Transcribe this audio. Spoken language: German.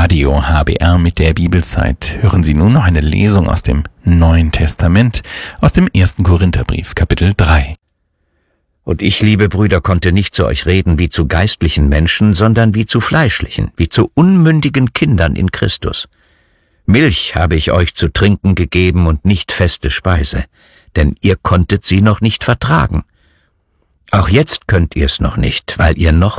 Radio HBR mit der Bibelzeit hören Sie nun noch eine Lesung aus dem Neuen Testament, aus dem 1. Korintherbrief, Kapitel 3. Und ich, liebe Brüder, konnte nicht zu euch reden wie zu geistlichen Menschen, sondern wie zu fleischlichen, wie zu unmündigen Kindern in Christus. Milch habe ich euch zu trinken gegeben und nicht feste Speise, denn ihr konntet sie noch nicht vertragen. Auch jetzt könnt ihr es noch nicht, weil ihr noch